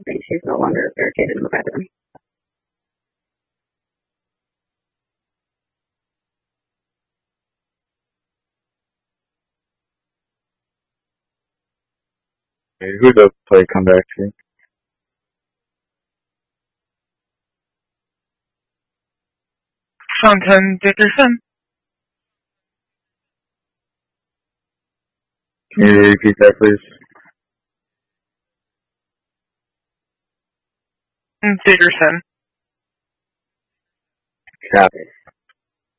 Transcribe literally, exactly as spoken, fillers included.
I think she's no longer barricaded in the bedroom. Okay, who does play come back to? Fountain Dickerson. Can you repeat that, please? Dickerson. Copy.